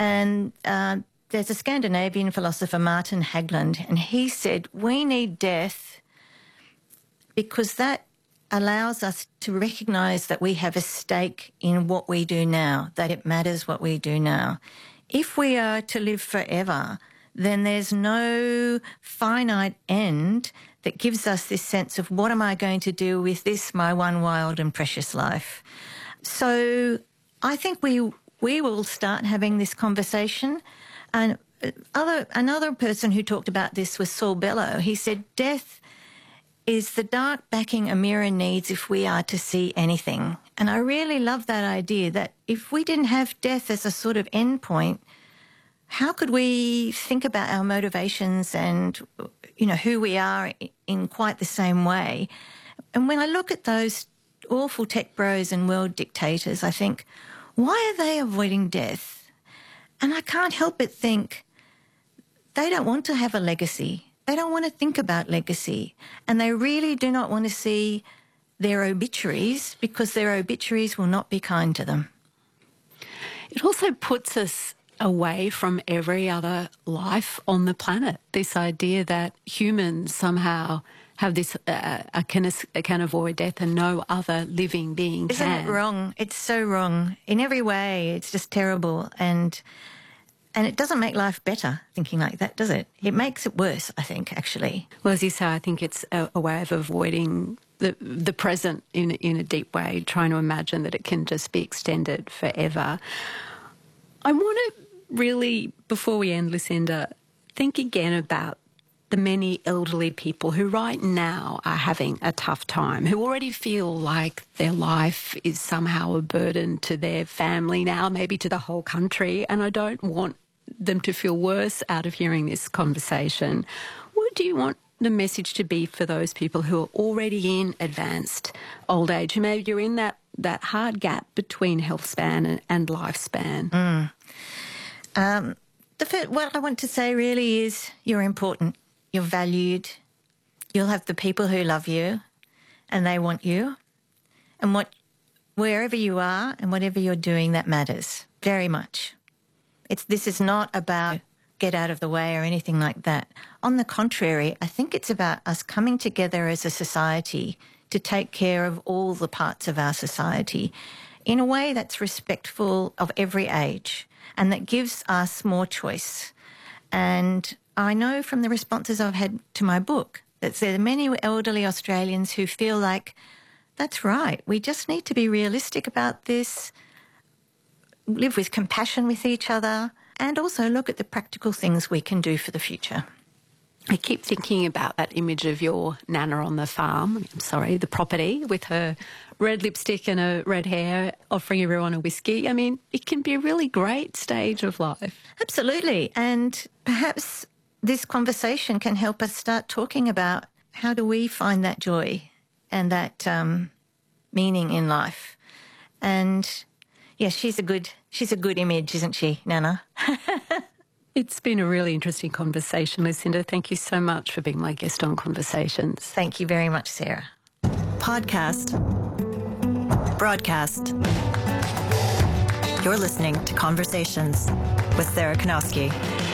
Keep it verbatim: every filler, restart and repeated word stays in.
And uh, there's a Scandinavian philosopher, Martin Hägglund, and he said, we need death because that allows us to recognise that we have a stake in what we do now, that it matters what we do now. If we are to live forever, then there's no finite end that gives us this sense of what am I going to do with this, my one wild and precious life. So I think we we will start having this conversation. And other another person who talked about this was Saul Bellow. He said, death is the dark backing a mirror needs if we are to see anything. And I really love that idea that if we didn't have death as a sort of end point, how could we think about our motivations and, you know, who we are in quite the same way? And when I look at those awful tech bros and world dictators, I think, why are they avoiding death? And I can't help but think they don't want to have a legacy. They don't want to think about legacy, and they really do not want to see their obituaries because their obituaries will not be kind to them. It also puts us away from every other life on the planet, this idea that humans somehow have this, uh, uh, can, can avoid death and no other living being Isn't can. Isn't it wrong? It's so wrong. In every way, it's just terrible. And And it doesn't make life better thinking like that, does it? It makes it worse, I think, actually. Well, as you say, I think it's a, a way of avoiding the the present in, in a deep way, trying to imagine that it can just be extended forever. I want to really, before we end, Lucinda, think again about the many elderly people who right now are having a tough time, who already feel like their life is somehow a burden to their family now, maybe to the whole country, and I don't want them to feel worse out of hearing this conversation. What do you want the message to be for those people who are already in advanced old age, who maybe you're in that, that hard gap between health span and, and lifespan? Mm. Um, the first, what I want to say really is you're important. You're valued. You'll have the people who love you and they want you. And what, wherever you are and whatever you're doing, that matters very much. It's, this is not about get out of the way or anything like that. On the contrary, I think it's about us coming together as a society to take care of all the parts of our society in a way that's respectful of every age and that gives us more choice. And I know from the responses I've had to my book that there are many elderly Australians who feel like, that's right, we just need to be realistic about this, live with compassion with each other, and also look at the practical things we can do for the future. I keep thinking about that image of your Nana on the farm, I'm sorry, the property, with her red lipstick and her red hair, offering everyone a whiskey. I mean, it can be a really great stage of life. Absolutely. And perhaps this conversation can help us start talking about how do we find that joy and that um, meaning in life. And, yeah, she's a good, she's a good image, isn't she, Nana? It's been a really interesting conversation, Lucinda. Thank you so much for being my guest on Conversations. Thank you very much, Sarah. Podcast. Broadcast. You're listening to Conversations with Sarah Kanowski.